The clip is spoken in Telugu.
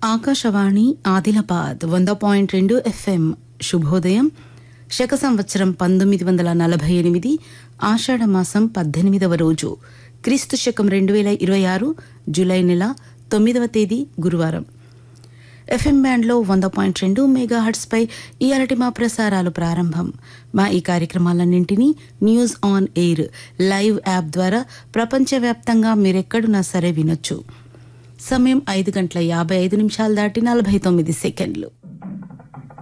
ఆకాశవాణి ఆదిలాబాద్ 100.2 FM. శుభోదయం. శక సంవత్సరం 1948 ఆషాఢమాసం 18వ రోజు, క్రీస్తు శకం 2026 జూలై నెల 9వ తేదీ గురువారం. ఎఫ్ఎం బ్యాండ్లో 100.2 మెగాహెర్ట్జ్ పై ఇయాలటి మా ప్రసారాలు ప్రారంభం. మా ఈ కార్యక్రమాలన్నింటినీ news on air live app ద్వారా ప్రపంచవ్యాప్తంగా మీరెక్కడున్నా సరే వినొచ్చు. సమయం 5:55 దాటి 49 సెకండ్లు.